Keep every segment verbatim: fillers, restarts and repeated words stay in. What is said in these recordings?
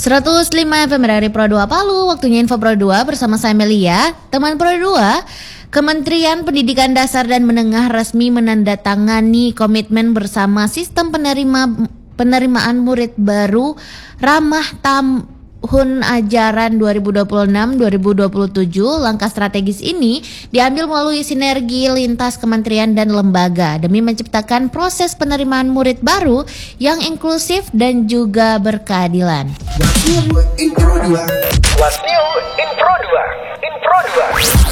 seratus lima F M dari Pro dua Palu, waktunya info Pro dua bersama saya Melia. Teman Pro dua, Kementerian Pendidikan Dasar dan Menengah resmi menandatangani komitmen bersama sistem penerima penerimaan murid baru ramah tam tahun ajaran dua ribu dua puluh enam dua ribu dua puluh tujuh. Langkah strategis ini diambil melalui sinergi lintas kementerian dan lembaga demi menciptakan proses penerimaan murid baru yang inklusif dan juga berkeadilan. What's new in Pro dua? What's new in Pro dua? In Pro dua.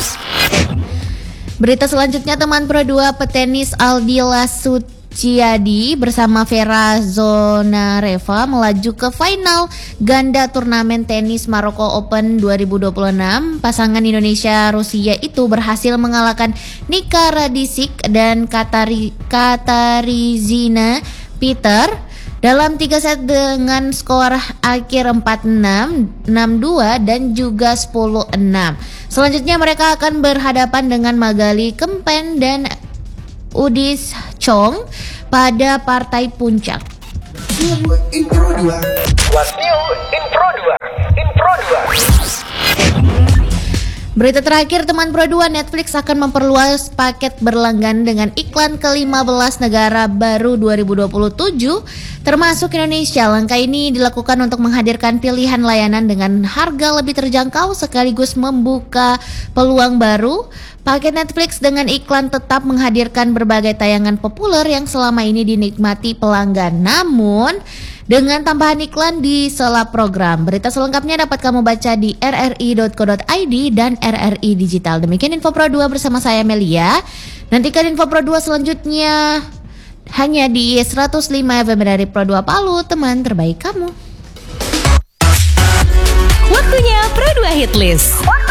Berita selanjutnya, teman Pro dua, petenis Aldila Suciadi bersama Vera Zonareva melaju ke final ganda turnamen tenis Maroko Open dua ribu dua puluh enam. Pasangan Indonesia Rusia itu berhasil mengalahkan Nika Radicic dan Katari, Katarizina Peter dalam tiga set dengan skor akhir empat enam, enam dua dan juga sepuluh enam. Selanjutnya mereka akan berhadapan dengan Magali Kempen dan Udis Chong pada partai puncak. In Pro dua. What's new in Pro dua? In Pro dua. Berita terakhir, teman Pro dua, Netflix akan memperluas paket berlangganan dengan iklan ke lima belas negara baru dua ribu dua puluh tujuh termasuk Indonesia. Langkah ini dilakukan untuk menghadirkan pilihan layanan dengan harga lebih terjangkau sekaligus membuka peluang baru. Paket Netflix dengan iklan tetap menghadirkan berbagai tayangan populer yang selama ini dinikmati pelanggan, namun dengan tambahan iklan di sela program. Berita selengkapnya dapat kamu baca di r r i dot co dot i d dan R R I Digital. Demikian info Pro dua bersama saya Melia. Nantikan info Pro dua selanjutnya hanya di seratus lima F M dari Pro dua Palu, teman terbaik kamu. Waktunya Pro dua Hit List.